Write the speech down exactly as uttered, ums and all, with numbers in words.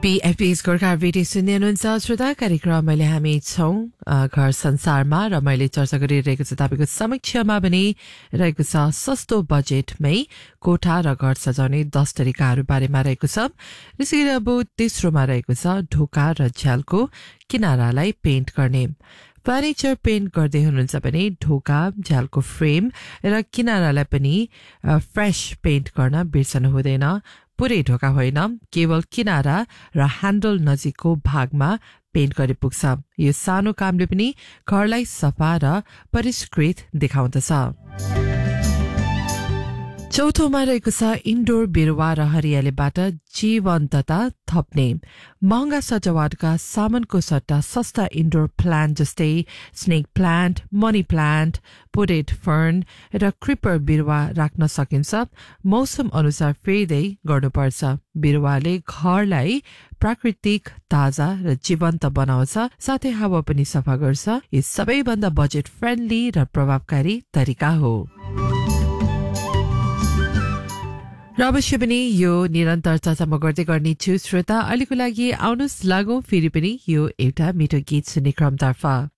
बीएफपी's गोर्खा भेटी सुन्दै हुनुहुन्छ श्रोता कार्यक्रम अहिले हामी छौं घर संसारमा र मैले चर्चा गरिरहेको छु तपाईको समक्षमा पनि रहेको छ सस्तो बजेटमै कोठा र घर सजाउने दस तरिकाहरू बारेमा रहेको छ। त्यसैगरी अब तेस्रोमा रहेको छ ढोका र झ्यालको किनारालाई पेन्ट गर्ने। फर्निचर पेन्ट गर्दै हुनुहुन्छ भने ढोका झ्यालको फ्रेम र किनारालाई पनि फ्रेश पेन्ट गर्न बिर्सनु हुँदैन। पुरै ढोका होइन, केवल किनारा र ह्यान्डल नजिकको भागमा पेन्ट गरे पुग्छ। यो सानो कामले पनि घरलाई सफा र परिष्कृत देखाउँदछ। चौथोमा रहेको छ इन्डोर बिरुवा र हरियालीबाट जीवन्तता थप्ने। महँगा सजावटका सामानको सट्टा सस्ता इन्डोर प्लान्ट जस्तै snake plant, money plant, potted fern र क्रिपर बिरुवा राख्न सकिन्छ। मौसम अनुसार फेर्दै गर्नुपर्छ। बिरुवाले घरलाई प्राकृतिक, ताजा र जीवन्त बनाउँछ, साथै हावा पनि सफा गर्छ। यो सबैभन्दा बजेट फ्रेन्डली र प्रभावकारी तरिका हो। र अवश्य पनि यो निरन्तर चर्चा म गर्दै गर्ने छु श्रोता। अहिलेको लागि आउनुहोस् लागौं फेरि पनि यो एउटा मिठो गीत सुन्ने क्रमतर्फ।